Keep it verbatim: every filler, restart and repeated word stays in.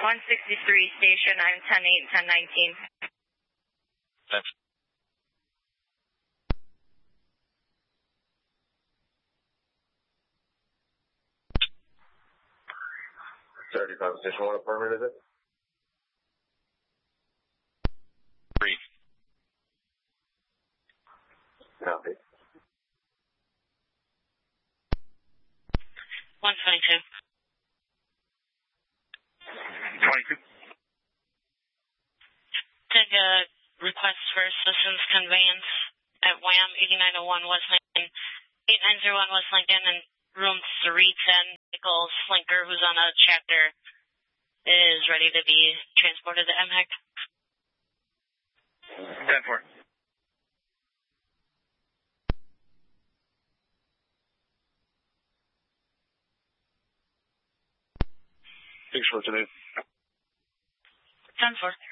one sixty-three, station. I'm ten eight, ten nineteen. Thanks. thirty-five, station. What apartment is it? Three. Copy. one twenty-two. twenty-two. Take a request for assistance conveyance at W A M eighty-nine oh one West Lincoln, eight nine zero one West Lincoln, and room three ten. Michael Slinker, who's on a chapter, is ready to be transported to M H E C. ten four. Thanks for today. ten four.